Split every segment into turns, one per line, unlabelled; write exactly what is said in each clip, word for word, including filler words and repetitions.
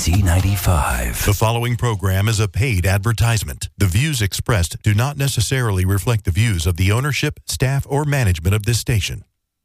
C ninety-five.
The following program is a paid advertisement. The views expressed do not necessarily reflect the views of the ownership, staff, or management of this station.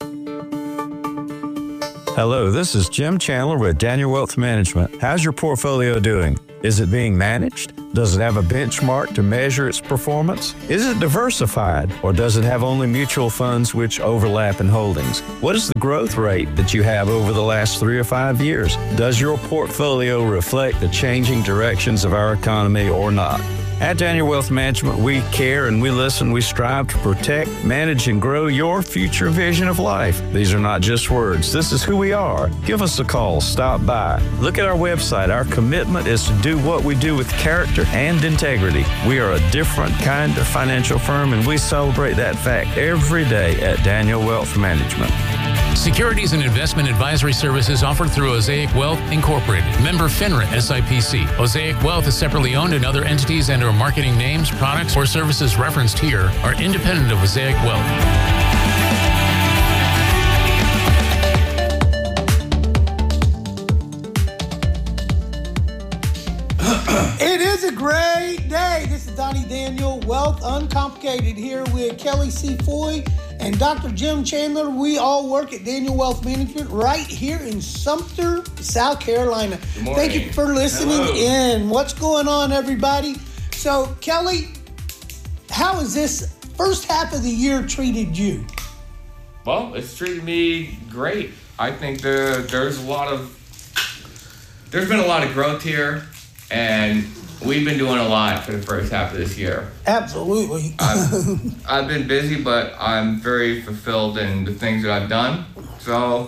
Hello, this is Jim Chandler with Daniel Wealth Management. How's your portfolio doing? Is it being managed? Does it have a benchmark to measure its performance? Is it diversified, or does it have only mutual funds which overlap in holdings? What is the growth rate that you have over the last three or five years? Does your portfolio reflect the changing directions of our economy or not? At Daniel Wealth Management, we care and we listen. We strive to protect, manage, and grow your future vision of life. These are not just words. This is who we are. Give us a call. Stop by. Look at our website. Our commitment is to do what we do with character and integrity. We are a different kind of financial firm, and we celebrate that fact every day at Daniel Wealth Management.
Securities and investment advisory services offered through Osaic Wealth Incorporated. Member FINRA S I P C. Osaic Wealth is separately owned, and other entities and or marketing names, products, or services referenced here are independent of Osaic Wealth.
It is a great day. This is Donnie Daniel, Wealth Uncomplicated, here with Kelly C. Foy and Doctor Jim Chandler. We all work at Daniel Wealth Management right here in Sumter, South Carolina. Thank you for listening
Hello.
in. What's going on, everybody? So, Kelly, how has this first half of the year treated you?
Well, it's treated me great. I think the, there's a lot of, there's been a lot of growth here, and we've been doing a lot for the first half of this year.
Absolutely.
I've, I've been busy, but I'm very fulfilled in the things that I've done. So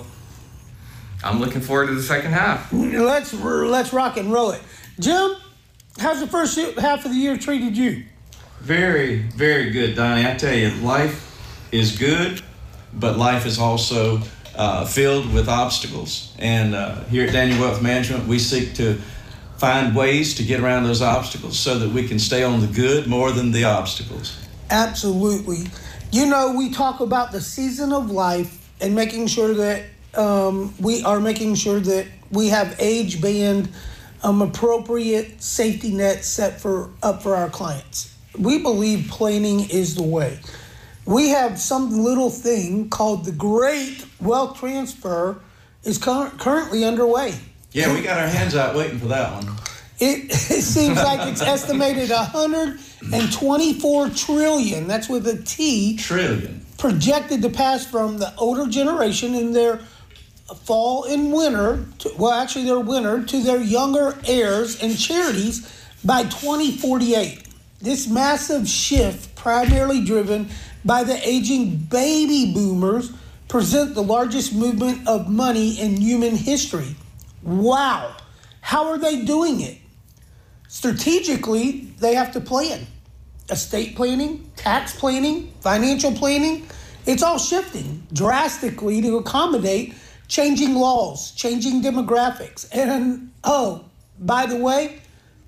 I'm looking forward to the second half.
Let's let's rock and roll it. Jim, how's the first half of the year treated you?
Very, very good, Donnie. I tell you, life is good, but life is also uh, filled with obstacles. And uh, here at Daniel Wealth Management, we seek to find ways to get around those obstacles so that we can stay on the good more than the obstacles.
Absolutely. You know, we talk about the season of life and making sure that um, we are making sure that we have age band um, appropriate safety nets set for up for our clients. We believe planning is the way. We have some little thing called the Great Wealth Transfer is cur- currently underway.
Yeah, we got our hands out waiting for that one.
It, it seems like it's estimated one hundred twenty-four trillion, that's with a T,
Trillion.
projected to pass from the older generation in their fall and winter, to, well, actually their winter, to their younger heirs and charities by twenty forty-eight. This massive shift, primarily driven by the aging baby boomers, present the largest movement of money in human history. Wow. How are they doing it? Strategically, they have to plan. Estate planning, tax planning, financial planning. It's all shifting drastically to accommodate changing laws, changing demographics. And, oh, by the way,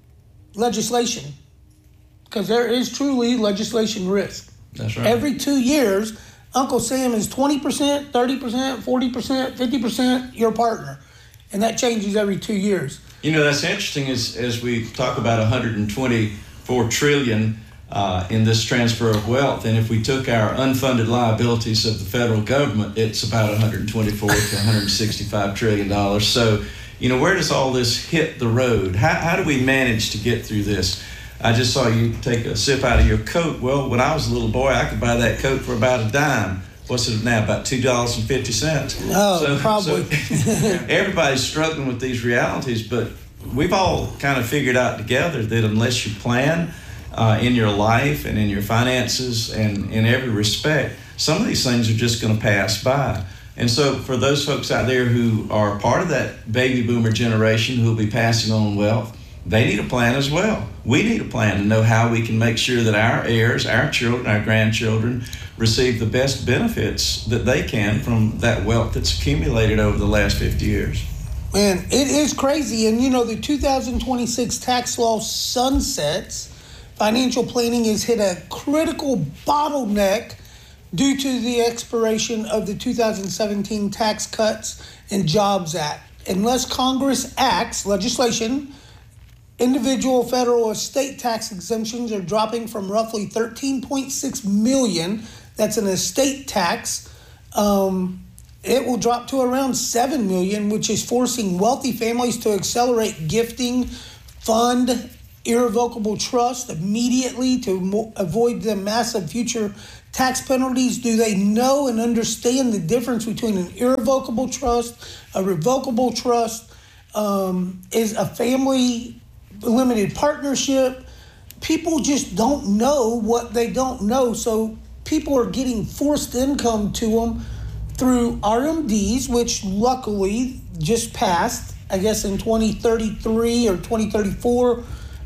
legislation. Because there is truly legislation risk.
That's right.
Every two years, Uncle Sam is twenty percent, thirty percent, forty percent, fifty percent your partner. And that changes every two years.
You know, that's interesting as, as we talk about one hundred twenty-four trillion uh, in this transfer of wealth. And if we took our unfunded liabilities of the federal government, it's about one hundred twenty-four to one hundred sixty-five trillion dollars. So, you know, where does all this hit the road? How, how do we manage to get through this? I just saw you take a sip out of your Coke. Well, when I was a little boy, I could buy that Coke for about a dime. What's it now, about two dollars and fifty cents?
Oh,
so,
probably.
So everybody's struggling with these realities, but we've all kind of figured out together that unless you plan uh, in your life and in your finances and in every respect, some of these things are just going to pass by. And so for those folks out there who are part of that baby boomer generation who will be passing on wealth, they need a plan as well. We need a plan to know how we can make sure that our heirs, our children, our grandchildren receive the best benefits that they can from that wealth that's accumulated over the last fifty years.
Man, it is crazy. And, you know, the two thousand twenty-six tax law sunsets. Financial planning has hit a critical bottleneck due to the expiration of the two thousand seventeen Tax Cuts and Jobs Act. unless Congress acts, legislation, individual federal estate tax exemptions are dropping from roughly thirteen point six million. That's an estate tax. Um, it will drop to around seven million, which is forcing wealthy families to accelerate gifting, fund irrevocable trust immediately to mo- avoid the massive future tax penalties. Do they know and understand the difference between an irrevocable trust, a revocable trust? Um, is a family limited partnership? People just don't know what they don't know. So people are getting forced income to them through R M Ds, which luckily just passed, I guess in twenty thirty-three or twenty thirty-four.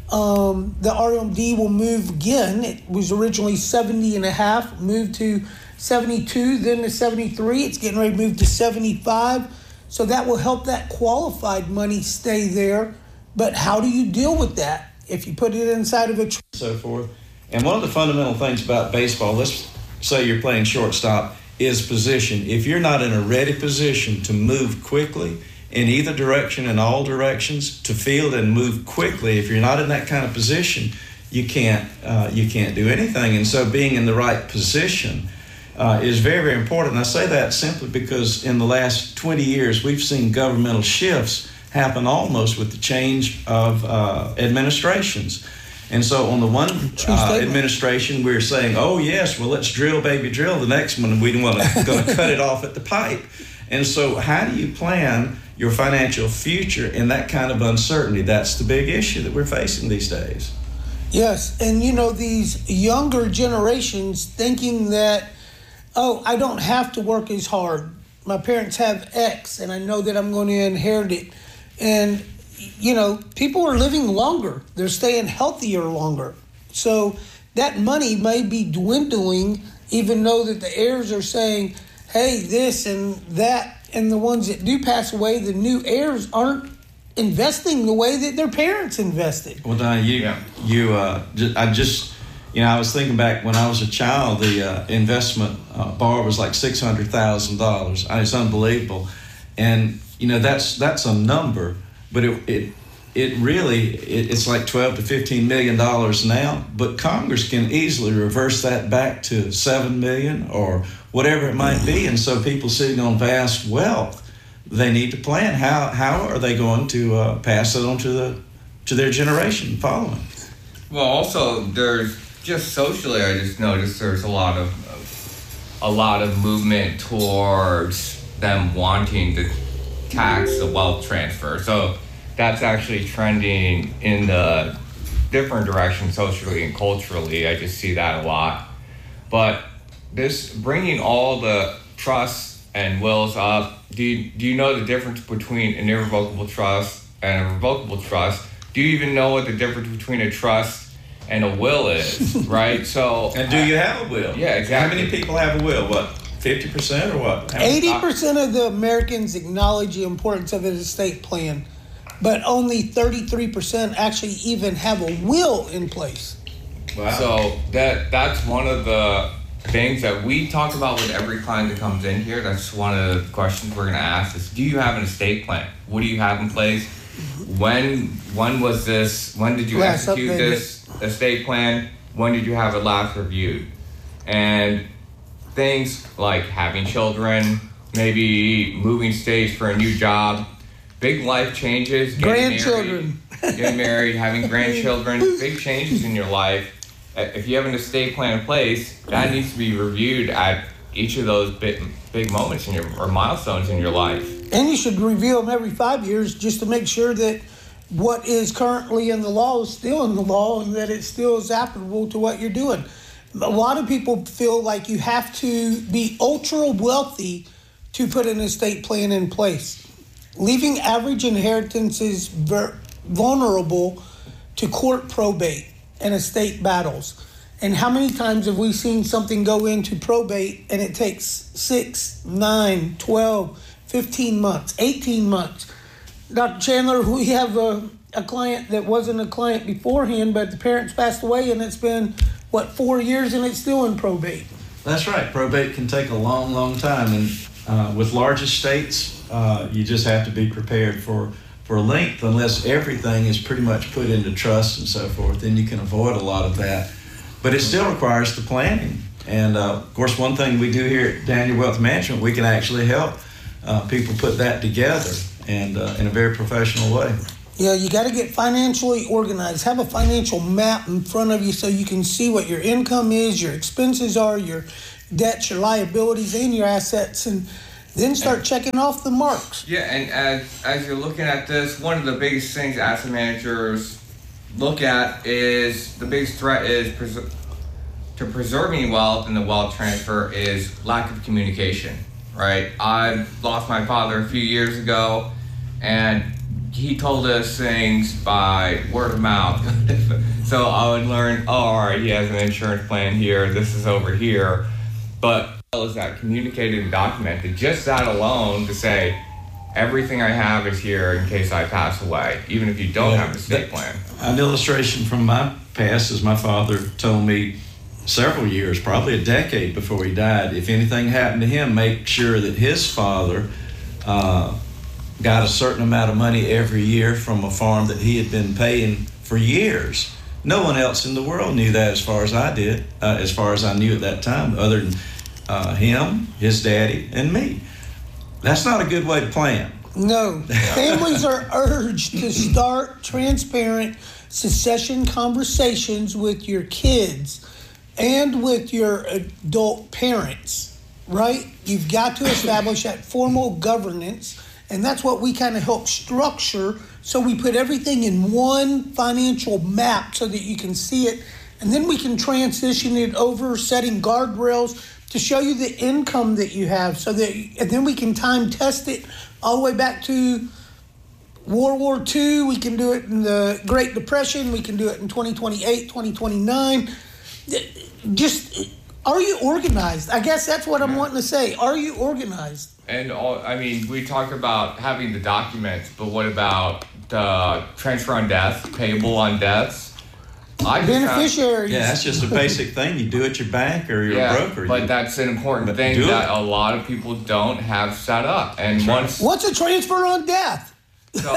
Um, the R M D will move again. It was originally seventy and a half, moved to seventy-two, then to seventy-three. It's getting ready to move to seventy-five. So that will help that qualified money stay there. But how do you deal with that if you put it inside of a tr-
so forth? And one of the fundamental things about baseball, let's say you're playing shortstop, is position. If you're not in a ready position to move quickly in either direction, in all directions, to field and move quickly, if you're not in that kind of position, you can't uh, you can't do anything. And so being in the right position uh, is very, very important. And I say that simply because in the last twenty years, we've seen governmental shifts happen almost with the change of uh, administrations. And so on the one uh, administration, we're saying, oh, yes, well, let's drill, baby, drill. The next one, we want to going to cut it off at the pipe. And so how do you plan your financial future in that kind of uncertainty? That's the big issue that we're facing these days.
Yes, and you know, these younger generations thinking that, oh, I don't have to work as hard. My parents have X, and I know that I'm going to inherit it. And, you know, people are living longer. They're staying healthier longer. So that money may be dwindling, even though that the heirs are saying, hey, this and that. And the ones that do pass away, the new heirs aren't investing the way that their parents invested.
Well, Donnie, you, yeah. you, uh, j- I just, you know, I was thinking back when I was a child, the uh, investment uh, bar was like six hundred thousand dollars. I mean, it's unbelievable. And, you know, that's that's a number, but it it, it really, it, it's like twelve to fifteen million dollars now. But Congress can easily reverse that back to seven million or whatever it might be. And so people sitting on vast wealth, they need to plan. How how are they going to uh, pass it on to the to their generation following?
Well, also there's just socially, I just noticed there's a lot of a lot of movement towards them wanting to tax the wealth transfer. So that's actually trending in the different direction socially and culturally. I just see that a lot. But this bringing all the trusts and wills up, do you, do you know the difference between an irrevocable trust and a revocable trust? Do you even know what the difference between a trust and a will is, right? So,
and do you have a will?
Yeah, exactly.
How many people have a will? What, fifty percent or what?
eighty percent of the Americans acknowledge the importance of an estate plan, but only thirty-three percent actually even have a will in place.
Wow. So that that's one of the things that we talk about with every client that comes in here. That's one of the questions we're going to ask is, do you have an estate plan? What do you have in place? When when was this? When did you last execute this estate plan? When did you have it last reviewed? And things like having children, maybe moving states for a new job, big life changes, getting
grandchildren,
married, getting married, having grandchildren, big changes in your life. If you have an estate plan in place, that needs to be reviewed at each of those big, big moments in your or milestones in your life.
And you should review them every five years just to make sure that what is currently in the law is still in the law and that it still is applicable to what you're doing. A lot of people feel like you have to be ultra wealthy to put an estate plan in place. Leaving average inheritances ver- vulnerable to court probate and estate battles. And how many times have we seen something go into probate and it takes six, nine, twelve, fifteen months, eighteen months? Doctor Chandler, we have a, a client that wasn't a client beforehand, but the parents passed away and it's been, what, four years and it's still in probate.
That's right. Probate can take a long, long time. And uh, with large estates, Uh, you just have to be prepared for, for length, unless everything is pretty much put into trust and so forth. Then you can avoid a lot of that. But it still requires the planning. And uh, of course, one thing we do here at Daniel Wealth Management, we can actually help uh, people put that together and uh, in a very professional way.
Yeah, you got to get financially organized. Have a financial map in front of you so you can see what your income is, your expenses are, your debts, your liabilities, and your assets, and then start checking off the marks.
Yeah, and as, as you're looking at this, one of the biggest things asset managers look at is the biggest threat is pres- to preserving wealth and the wealth transfer is lack of communication, right? I lost my father a few years ago, and he told us things by word of mouth. So I would learn, oh, all right, he has an insurance plan here, this is over here. But is that communicated and documented? Just that alone to say, everything I have is here in case I pass away, even if you don't yeah, have an estate plan.
An illustration from my past is my father told me several years, probably a decade before he died, if anything happened to him, make sure that his father uh, got a certain amount of money every year from a farm that he had been paying for years. No one else in the world knew that as far as I did, uh, as far as I knew at that time, other than uh, him, his daddy, and me. That's not a good way to plan.
No. Families are urged to start transparent succession conversations with your kids and with your adult parents, right? You've got to establish that formal governance, and that's what we kind of help structure. So we put everything in one financial map so that you can see it, and then we can transition it over, setting guardrails to show you the income that you have, so that, and then we can time test it all the way back to World War Two. We can do it in the Great Depression. We can do it in twenty twenty-eight, twenty twenty-nine. Just, are you organized? I guess that's what I'm wanting to say. Are you organized?
And all, I mean, we talk about having the documents, but what about the transfer on death, payable on deaths? I
Beneficiaries.
Yeah, that's just a basic thing you do at your bank or your
yeah,
broker.
But
you,
that's an important thing that it. a lot of people don't have set up. And once
what's a transfer on death?
So,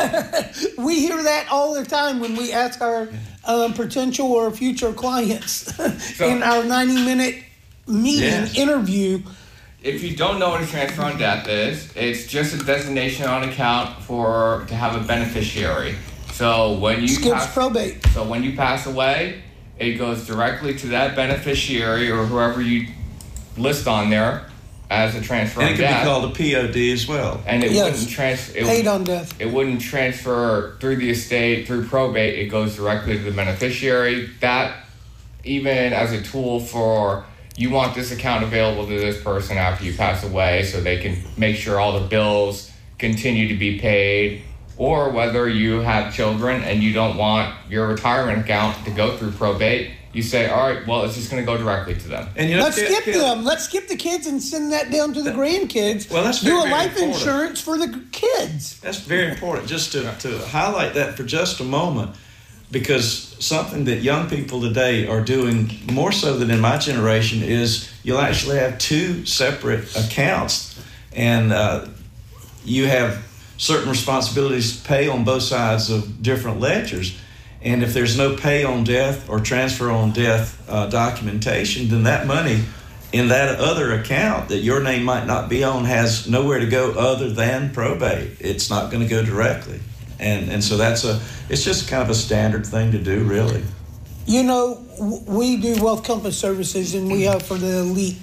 we hear that all the time when we ask our um, potential or future clients so, in our ninety-minute meeting
yes.
interview.
If you don't know what a transfer on death is, it's just a designation on account for to have a beneficiary. So when you
skips
pass,
probate.
So when you pass away, it goes directly to that beneficiary or whoever you list on there as a transfer
and
on
it
death.
And it could be called a P O D as well.
And it
yes.
wouldn't transfer.
Paid on death.
It wouldn't transfer through the estate, through probate. It goes directly to the beneficiary. That, even as a tool for, you want this account available to this person after you pass away so they can make sure all the bills continue to be paid, or whether you have children and you don't want your retirement account to go through probate, you say, all right, well, it's just going to go directly to them.
And you know,
Let's
kid,
skip
kid,
them. Let's skip the kids and send that down to the
that,
grandkids.
Well, that's
Do
very,
a
very
life
important.
insurance for the kids.
That's very important, just to, to highlight that for just a moment, because something that young people today are doing more so than in my generation is you'll actually have two separate accounts, and uh, you have certain responsibilities to pay on both sides of different ledgers. And if there's no pay on death or transfer on death uh, documentation, then that money in that other account that your name might not be on has nowhere to go other than probate. It's not going to go directly. And and so that's a, it's just kind of a standard thing to do, really.
You know, we do Wealth Compass services, and we have for the Elite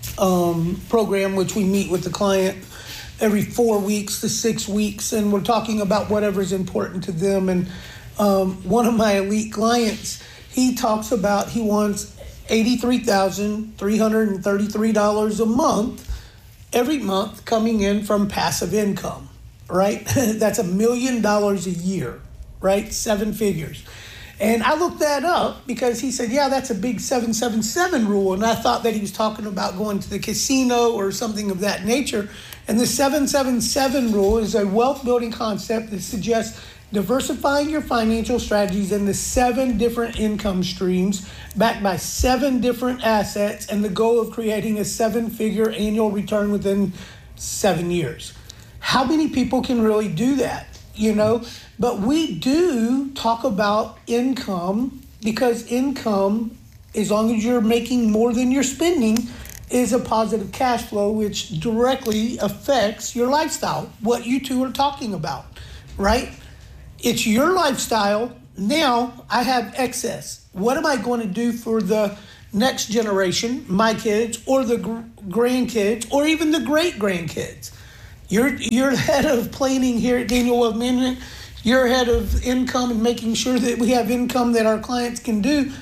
um, program, which we meet with the client every four weeks to six weeks, and we're talking about whatever's important to them. And um, one of my Elite clients, he talks about he wants eighty-three thousand three hundred thirty-three dollars a month, every month, coming in from passive income, right? That's a million dollars a year, right? Seven figures. And I looked that up because he said, yeah, that's a big seven seven seven rule. And I thought that he was talking about going to the casino or something of that nature. And the seven seven seven rule is a wealth building concept that suggests diversifying your financial strategies into seven different income streams backed by seven different assets, and the goal of creating a seven-figure annual return within seven years. how many people can really do that, you know? But we do talk about income, because income, as long as you're making more than you're spending, is a positive cash flow, which directly affects your lifestyle, what you two are talking about, right? It's your lifestyle. Now I have excess. What am I going to do for the next generation, my kids, or the gr- grandkids, or even the great-grandkids? You're, you're head of planning here at Daniel Wealth Management. You're head of income and making sure that we have income that our clients can do.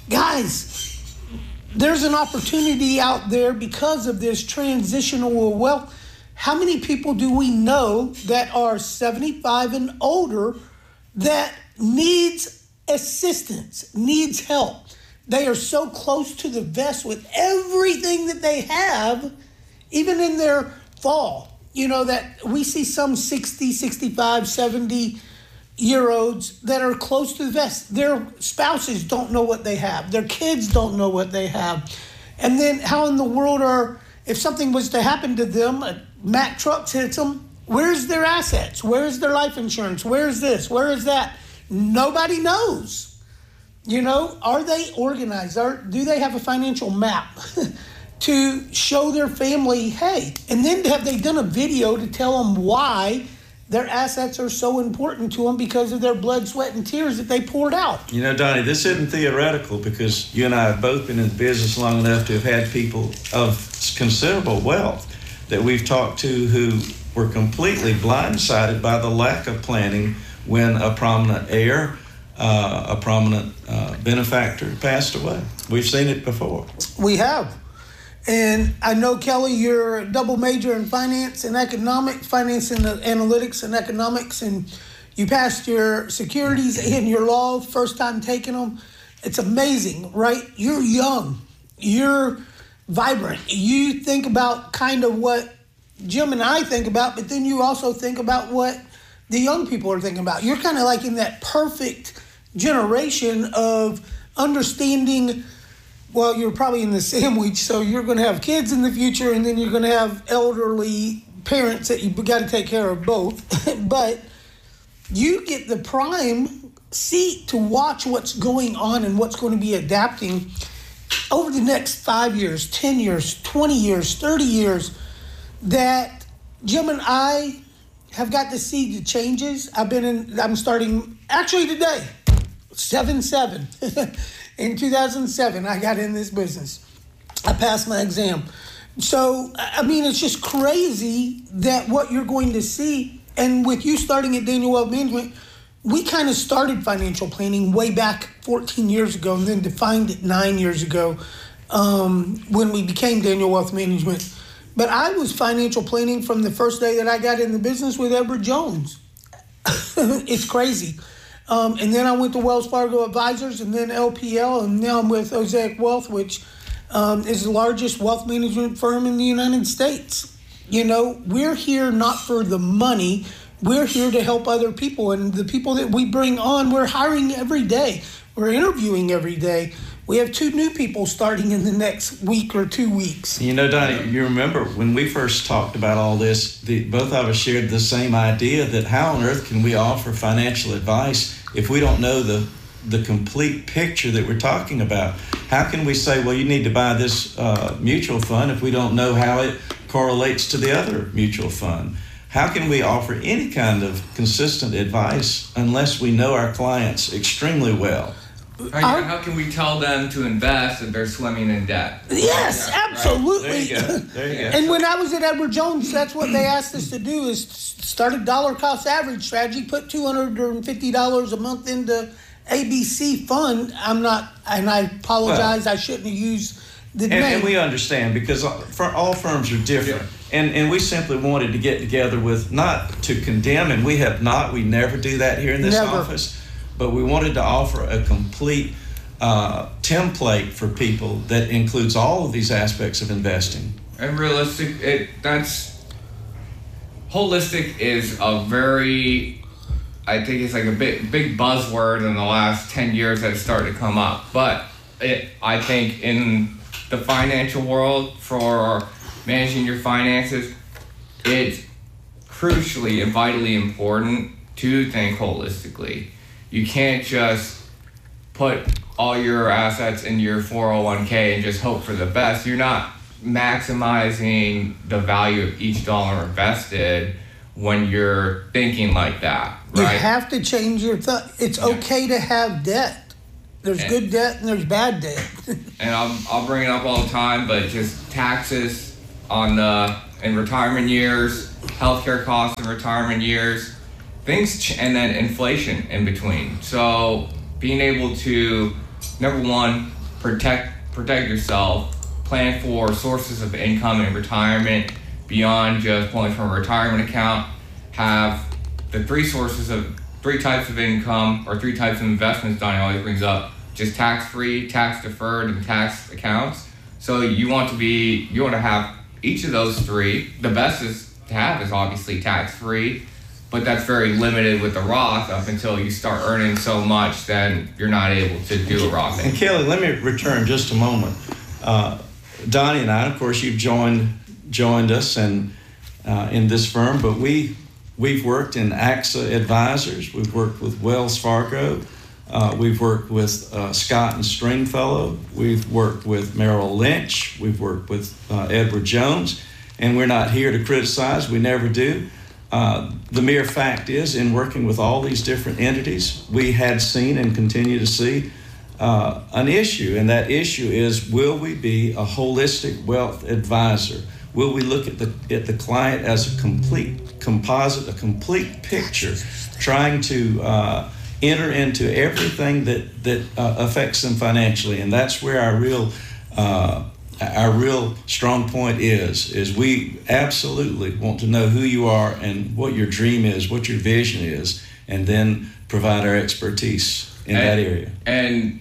Guys, there's an opportunity out there because of this transitional wealth. How many people do we know that are seventy-five and older that needs assistance, needs help? They are so close to the vest with everything that they have, even in their fall. You know, that we see some sixty, sixty-five, seventy year olds that are close to the vest. Their spouses don't know what they have. Their kids don't know what they have. And then how in the world are, if something was to happen to them, a Mack trucks hits them, where's their assets? Where's their life insurance? Where's this? Where is that? Nobody knows. You know, are they organized? Are, do they have a financial map to show their family, hey, and then have they done a video to tell them why their assets are so important to them because of their blood, sweat, and tears that they poured out?
You know, Donnie, this isn't theoretical, because you and I have both been in the business long enough to have had people of considerable wealth that we've talked to who were completely blindsided by the lack of planning when a prominent heir, uh, a prominent uh, benefactor passed away. We've seen it before.
We have. And I know, Kelly, you're a double major in finance and economics, finance and analytics and economics, and you passed your securities and your law, first time taking them. It's amazing, right? You're young. You're vibrant. You think about kind of what Jim and I think about, but then you also think about what the young people are thinking about. You're kind of like in that perfect generation of understanding. Well, you're probably in the sandwich, so you're going to have kids in the future, and then you're going to have elderly parents that you've got to take care of both. But you get the prime seat to watch what's going on and what's going to be adapting over the next five years, ten years, twenty years, thirty years, that Jim and I have got to see the changes. I've been in, I'm starting actually today, seven seven. In two thousand seven, I got in this business. I passed my exam. So, I mean, it's just crazy that what you're going to see. And with you starting at Daniel Wealth Management, we kind of started financial planning way back fourteen years ago and then defined it nine years ago um, when we became Daniel Wealth Management. But I was financial planning from the first day that I got in the business with Edward Jones. It's crazy. Um, and then I went to Wells Fargo Advisors and then L P L, and now I'm with Osaic Wealth, which um, is the largest wealth management firm in the United States. You know, we're here not for the money. We're here to help other people. And the people that we bring on, we're hiring every day. We're interviewing every day. We have two new people starting in the next week or two weeks.
You know, Donnie, you remember when we first talked about all this, the, both of us shared the same idea that how on earth can we offer financial advice if we don't know the the complete picture that we're talking about? How can we say, well, you need to buy this uh, mutual fund if we don't know how it correlates to the other mutual fund? How can we offer any kind of consistent advice unless we know our clients extremely well?
How, how can we tell them to invest if they're swimming in debt?
Yes,
yeah,
absolutely.
Right. There you go. There you go.
And when I was at Edward Jones, that's what they asked us to do, is start a dollar cost average strategy, put two hundred fifty dollars a month into A B C fund. I'm not, and I apologize, well, I shouldn't have used the
and,
name.
And we understand, because for all firms are different. Yeah. And and we simply wanted to get together with, not to condemn, and we have not, we never do that here in this
never.
office, but we wanted to offer a complete uh, template for people that includes all of these aspects of investing.
And realistic, it that's holistic is a very, I think it's like a big big buzzword in the last ten years that started to come up. But it, I think in the financial world, for managing your finances, it's crucially and vitally important to think holistically. You can't just put all your assets in your four oh one k and just hope for the best. You're not maximizing the value of each dollar invested when you're thinking like that, right?
You have to change your thought. It's
Yeah.
okay to have debt. There's
And-
good debt and there's bad debt.
And I'll, I'll bring it up all the time, but just taxes on the in retirement years, healthcare costs in retirement years, things, ch- and then inflation in between. So being able to, number one, protect protect yourself, plan for sources of income in retirement beyond just pulling from a retirement account, have the three sources of three types of income or three types of investments Donnie always brings up, just tax-free, tax-deferred, and tax accounts. So you want to be, you want to have each of those three. The best is to have is obviously tax-free, but that's very limited with the Roth up until you start earning so much, then you're not able to do a Roth.
And Kelly, let me return just a moment. Uh, Donnie and I, of course, you've joined joined us and uh, in this firm, but we we've worked in A X A Advisors. We've worked with Wells Fargo. Uh, we've worked with uh, Scott and Stringfellow. We've worked with Merrill Lynch. We've worked with uh, Edward Jones, and we're not here to criticize. We never do. Uh, the mere fact is, in working with all these different entities, we had seen and continue to see uh, an issue, and that issue is: will we be a holistic wealth advisor? Will we look at the at the client as a complete composite, a complete picture, trying to uh, enter into everything that that uh, affects them financially? And that's where our real uh, our real strong point is. Is we absolutely want to know who you are and what your dream is, what your vision is, and then provide our expertise in
and,
that area.
And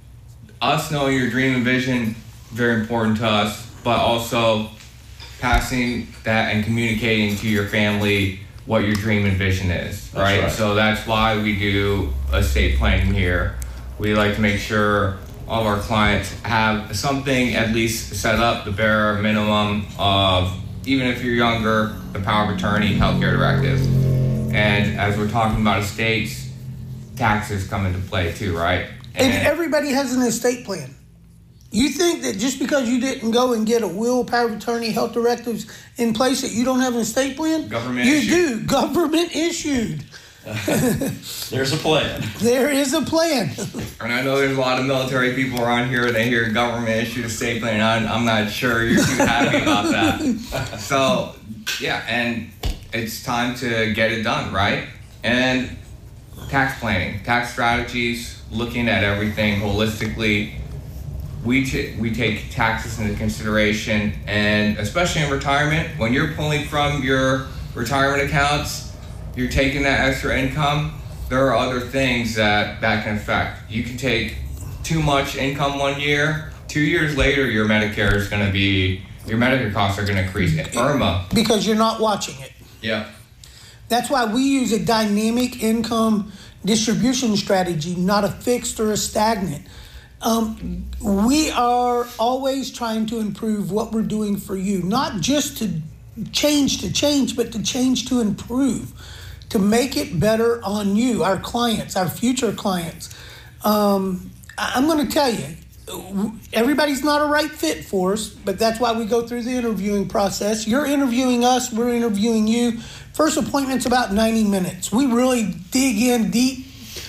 us knowing your dream and vision, very important to us, but also passing that and communicating to your family what your dream and vision is,
That's
right?
right.
So that's why we do estate planning here. We like to make sure all of our clients have something at least set up, the bare minimum of, even if you're younger, the power of attorney, healthcare directive. And as we're talking about estates, taxes come into play too, right?
And everybody has an estate plan. You think that just because you didn't go and get a will, power of attorney, health directives in place that you don't have an estate plan?
Government
You
issued.
do. Government issued.
There's a plan.
There is a plan.
And I know there's a lot of military people around here, they hear government issued estate plan, I'm, I'm not sure you're too happy about that. So, yeah, and it's time to get it done, right? And tax planning, tax strategies, looking at everything holistically. We, t- we take taxes into consideration, and especially in retirement, when you're pulling from your retirement accounts, you're taking that extra income, there are other things that that can affect. You can take too much income one year, two years later your Medicare is going to be, your Medicare costs are going to increase. IRMA.
Because you're not watching it.
Yeah.
That's why we use a dynamic income distribution strategy, not a fixed or a stagnant. Um, we are always trying to improve what we're doing for you, not just to change to change, but to change to improve, to make it better on you, our clients, our future clients. Um, I- I'm going to tell you, everybody's not a right fit for us, but that's why we go through the interviewing process. You're interviewing us, we're interviewing you. First appointment's about ninety minutes. We really dig in deep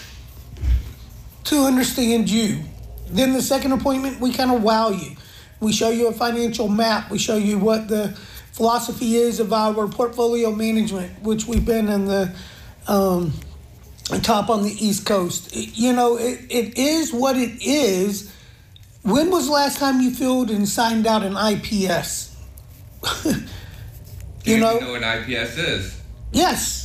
to understand you. Then the second appointment, we kind of wow you. We show you a financial map. We show you what the philosophy is of our portfolio management, which we've been in the um, top on the East Coast. It- you know, it, it is what it is. When was the last time you filled and signed out an I P S?
Do
you know?
know what I P S is?
Yes.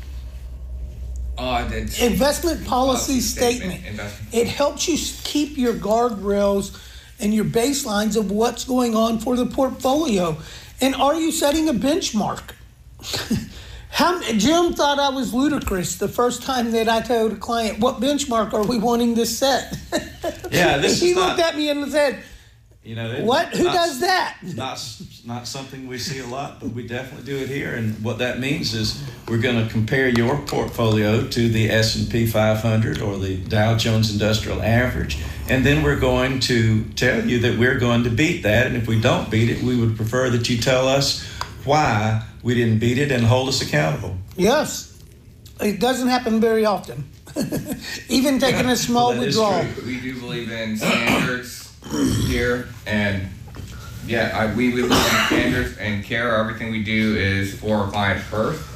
Oh, that's
Investment policy
Policy
statement.
statement, investment.
It helps you s- keep your guardrails and your baselines of what's going on for the portfolio. And are you setting a benchmark? How, Jim thought I was ludicrous the first time that I told a client, what benchmark are we wanting to set?
Yeah, this
he
is
looked
not,
at me and said,
you know, it-
what? Who
not-
does that?
Not It's not something we see a lot, but we definitely do it here. And what that means is we're going to compare your portfolio to the S and P five hundred or the Dow Jones Industrial Average. And then we're going to tell you that we're going to beat that. And if we don't beat it, we would prefer that you tell us why we didn't beat it and hold us accountable.
Yes. It doesn't happen very often. Even taking a small
Well, that is
withdrawal.
true.
We do believe in standards here, and yeah, I, we, we believe in standards and care. Everything we do is for our clients first.